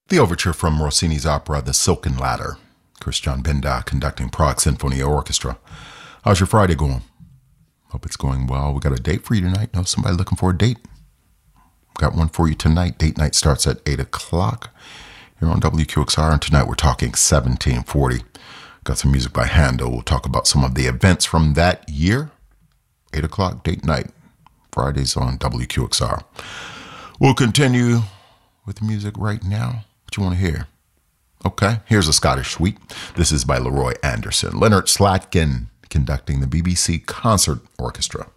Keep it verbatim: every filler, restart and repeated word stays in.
The overture from Rossini's opera The Silken Ladder. Christian Benda conducting Prague Symphony Orchestra. How's your Friday going? Hope it's going well. We got a date for you tonight. Know somebody looking for a date? Got one for you tonight. Date night starts at eight o'clock here on W Q X R. And tonight we're talking seventeen forty. Got some music by Handel. We'll talk about some of the events from that year. eight o'clock date night. Fridays on W Q X R. We'll continue with the music right now. What you want to hear? Okay, here's a Scottish suite. This is by Leroy Anderson. Leonard Slatkin conducting the B B C Concert Orchestra.